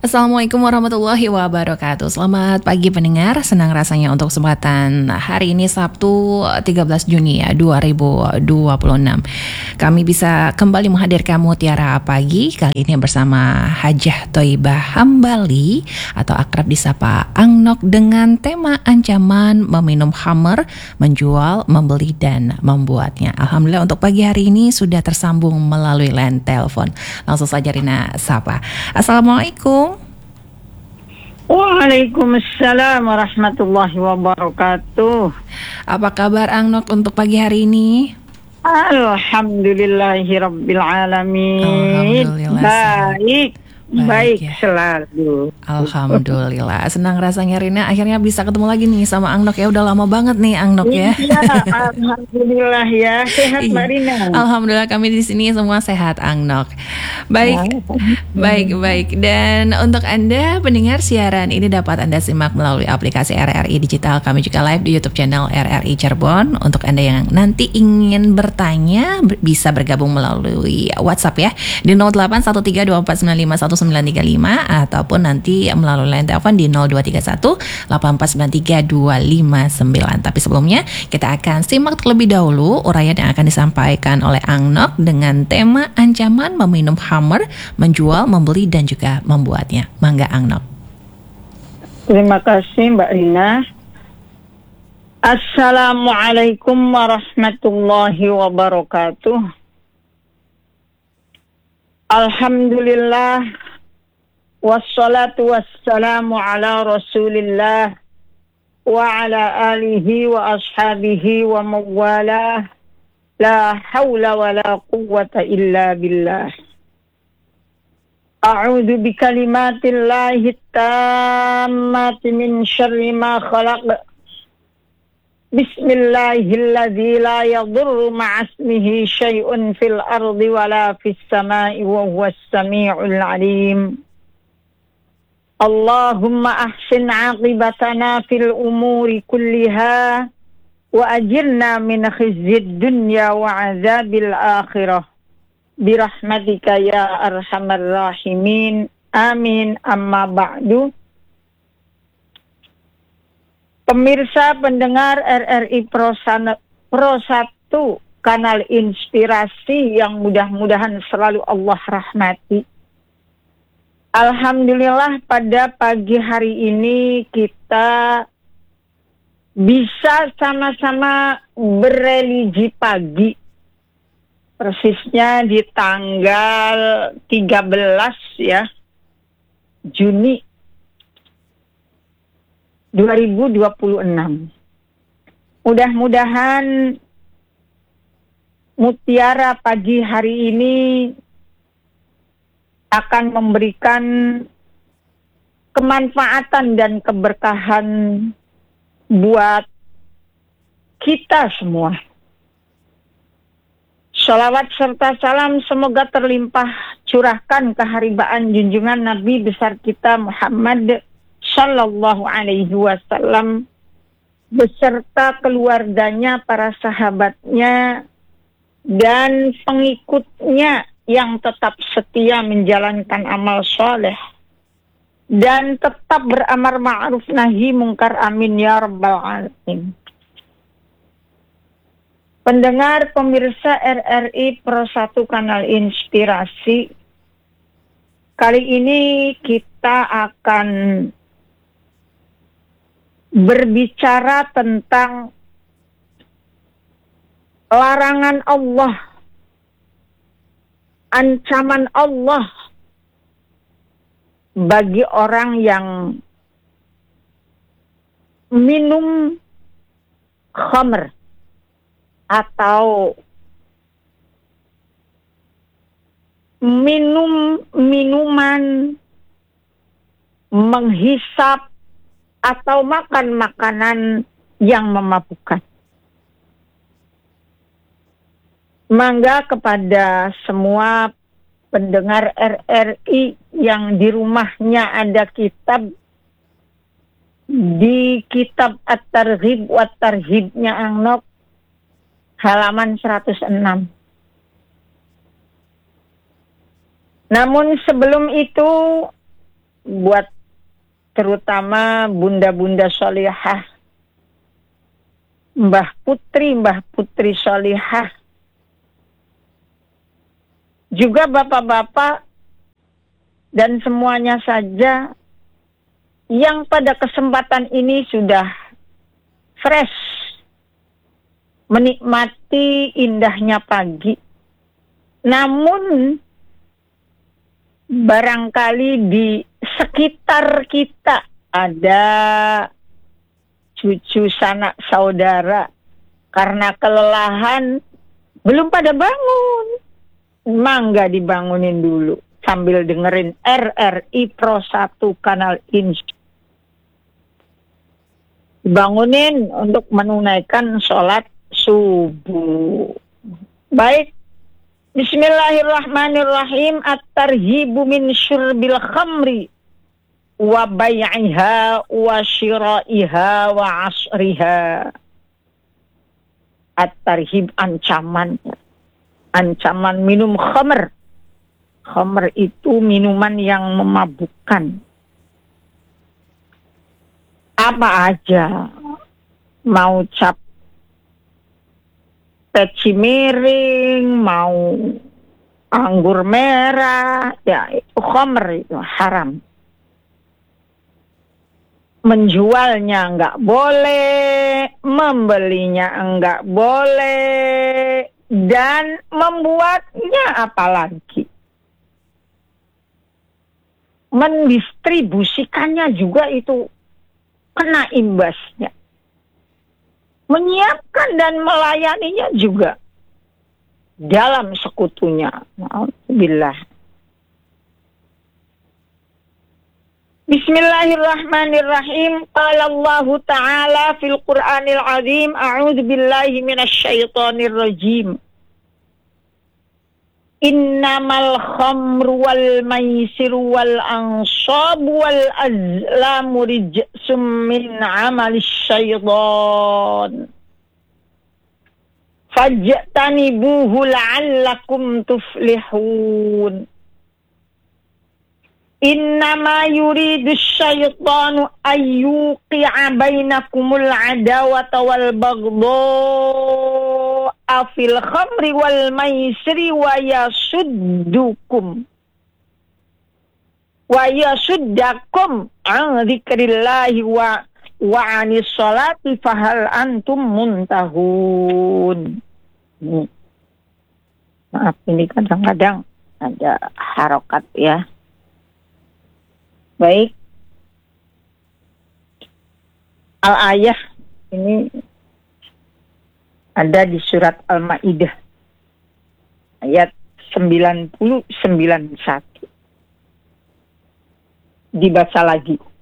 Assalamualaikum warahmatullahi wabarakatuh. Selamat pagi pendengar, senang rasanya untuk kesempatan hari ini Sabtu 13 Juni ya 2026. Kami bisa kembali menghadirkan Mutiara Pagi kali ini bersama Hajah Thoibah Hambali atau akrab disapa Angnok dengan tema ancaman meminum khamr, menjual, membeli dan membuatnya. Alhamdulillah untuk pagi hari ini sudah tersambung melalui line telepon. Langsung saja Rina sapa. Assalamualaikum. Waalaikumsalam warahmatullahi wabarakatuh. Apa kabar Angnok untuk pagi hari ini? Alhamdulillahirabbil alamin. Alhamdulillah. Baik ya. Selalu. Alhamdulillah. Senang rasanya Rina akhirnya bisa ketemu lagi nih sama Angnok ya. Udah lama banget nih Angnok ya. Iya, alhamdulillah ya. Sehat Mbak Rina. Alhamdulillah kami di sini semua sehat Angnok. Baik. Dan untuk Anda pendengar siaran ini dapat Anda simak melalui aplikasi RRI Digital. Kami juga live di YouTube channel RRI Cirebon. Untuk Anda yang nanti ingin bertanya bisa bergabung melalui WhatsApp ya di 081324951935 ataupun nanti melalui line telepon di 0231 8493259. Tapi sebelumnya kita akan simak terlebih dahulu uraian yang akan disampaikan oleh Angnok dengan tema ancaman meminum khamr, menjual, membeli dan juga membuatnya. Mangga Angnok. Terima kasih Mbak Rina. Assalamualaikum warahmatullahi wabarakatuh. Alhamdulillah. Wassalatu wassalamu ala rasulillah wa ala alihi wa ashabihi wa mawalah. La hawla wa la quwwata illa billah. A'udhu bikalimatillahi tammati min syarri ma khalaq. Bismillahilladzi la yadurru ma'asmihi syai'un fil ardi wa la fis sama'i wa huwas sami'ul alim. Allahumma ahsin 'aqibatana fil umuri kulliha wa ajirna min khizyid dunya wa 'adzabil akhirah birahmatika ya arhamar rahimin. Amin. Amma ba'du. Pemirsa pendengar RRI Pro 1 kanal inspirasi yang mudah-mudahan selalu Allah rahmati. Alhamdulillah pada pagi hari ini kita bisa sama-sama berreligi pagi. Persisnya di tanggal 13 ya Juni 2026. Mudah-mudahan Mutiara pagi hari ini akan memberikan kemanfaatan dan keberkahan buat kita semua. Sholawat serta salam semoga terlimpah curahkan keharibaan junjungan Nabi besar kita Muhammad Sallallahu Alaihi Wasallam beserta keluarganya, para sahabatnya dan pengikutnya yang tetap setia menjalankan amal soleh dan tetap beramar ma'ruf nahi mungkar, amin ya rabbal alamin. Pendengar pemirsa RRI Pro 1 kanal inspirasi, kali ini kita akan berbicara tentang larangan Allah, ancaman Allah bagi orang yang minum khamr atau minum minuman, menghisap atau makan makanan yang memabukkan. Mangga kepada semua pendengar RRI yang di rumahnya ada kitab, di kitab At-Targhib wa Tarhibnya Angnok halaman 106. Namun sebelum itu buat terutama bunda-bunda sholihah, mbah putri sholihah, juga bapak-bapak dan semuanya saja yang pada kesempatan ini sudah fresh menikmati indahnya pagi. Namun barangkali di sekitar kita ada cucu sanak saudara karena kelelahan belum pada bangun. Mangga dibangunin dulu sambil dengerin RRI Pro 1 Kanal Inch. Dibangunin untuk menunaikan sholat subuh. Baik. Bismillahirrahmanirrahim. At-tarhibu min syurbil khamri wa bai'iha wa syira'iha wa asriha. At-tarhib ancaman minum khamr. Khamr itu minuman yang memabukkan. Apa aja, mau cap peci miring, mau anggur merah, ya itu khamr, itu haram. Menjualnya enggak boleh, membelinya enggak boleh, dan membuatnya apalagi. Mendistribusikannya juga itu kena imbasnya. Menyiapkan dan melayaninya juga dalam sekutunya. Alhamdulillah. Bismillahirrahmanirrahim. Qala Allah Ta'ala fil Qur'anil Azim. A'udzu billahi minasyaitonir rajim. Innamal khamru wal maisiru wal ansab wal azlamu rijsum min amalis syaitan. Fajtanibuhu la'allakum tuflihun. Innama yuridu syaitanu ayyuqi'a bainakumul adawata wal baghdha'a fil khamri wal maisri wa yasuddakum an dzikrillahi wa 'anis sholati fahal antum muntahun. Maaf, ini kadang-kadang ada harokat ya. Baik. Al-ayah ini ada di surat Al-Maidah ayat 90-91. Dibaca lagi.